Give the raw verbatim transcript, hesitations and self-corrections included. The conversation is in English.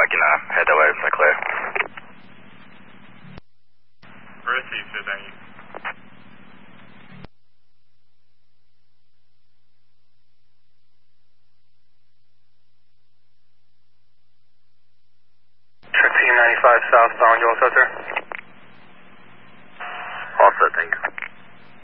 can uh, head that way. It's not clear. Received it, thank you. Team ninety-five southbound, you all set there?